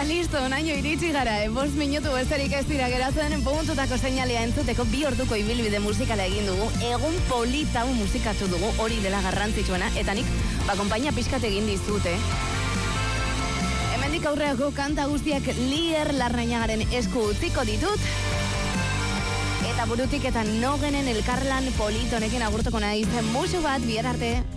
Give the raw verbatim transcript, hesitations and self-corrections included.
listo, naino iritsi gara, eh? Bost minutu besterik ez dira geratzen, puntutako seinalea entzuteko bi orduko ibilbide musikala egin dugu, egun polita musikatu dugu, hori dela garrantzitsuena, eta nik, ba, konpainia pixkat egin dizute. Hemendik aurreako kanta guztiak Lier Larrañagaren esku utziko ditut, eta burutik eta nogenen elkarlan politonekin agurtuko naiz, musu bat, bihar arte.